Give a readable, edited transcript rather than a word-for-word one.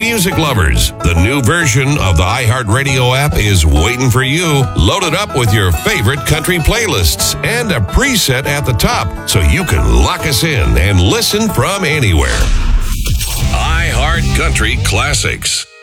Music lovers, the new version of the iHeartRadio app is waiting for you. Load it up with your favorite country playlists and a preset at the top so you can lock us in and listen from anywhere. iHeart Country Classics.